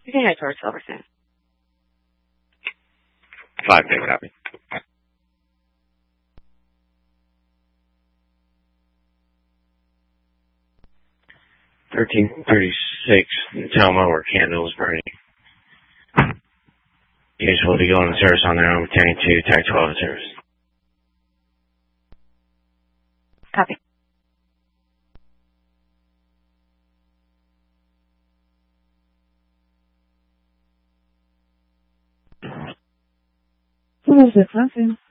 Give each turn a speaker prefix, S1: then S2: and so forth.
S1: You can head towards Silverton.
S2: 5-10 copy. $1336, Thelma, where candle is burning. Units will be going to service on their own, returning to Tech 12 in service.
S1: Copy.
S3: Hello, 6 Mountain.